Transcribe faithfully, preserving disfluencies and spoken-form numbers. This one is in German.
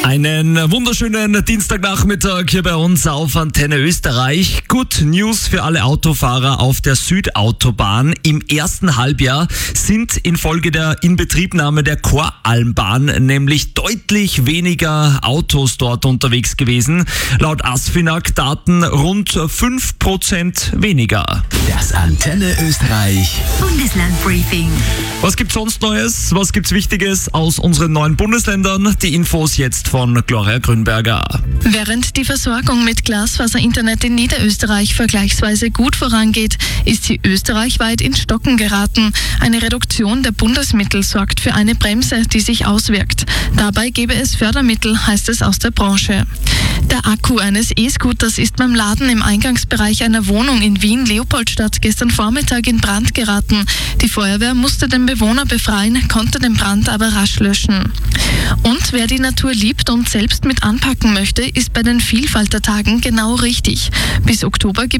Einen wunderschönen Dienstagnachmittag hier bei uns auf Antenne Österreich. Good News für alle Autofahrer auf der Südautobahn. Im ersten Halbjahr sind infolge der Inbetriebnahme der Koralmbahn nämlich deutlich weniger Autos dort unterwegs gewesen. Laut ASFINAG-Daten rund fünf Prozent weniger. Das Antenne Österreich Bundeslandbriefing. Was gibt's sonst Neues? Was gibt's Wichtiges aus unseren neuen Bundesländern? Die Infos jetzt von Gloria Grünberger. Während die Versorgung mit Glasfaser-Internet in Niederösterreich vergleichsweise gut vorangeht, ist sie österreichweit ins Stocken geraten. Eine Reduktion der Bundesmittel sorgt für eine Bremse, die sich auswirkt. Dabei gebe es Fördermittel, heißt es aus der Branche. Der Akku eines E-Scooters ist beim Laden im Eingangsbereich einer Wohnung in Wien-Leopoldstadt gestern Vormittag in Brand geraten. Die Feuerwehr musste den Bewohner befreien, konnte den Brand aber rasch löschen. Und wer die Natur liebt und selbst mit anpacken möchte, ist bei den Vielfaltertagen genau richtig. Bis Oktober gibt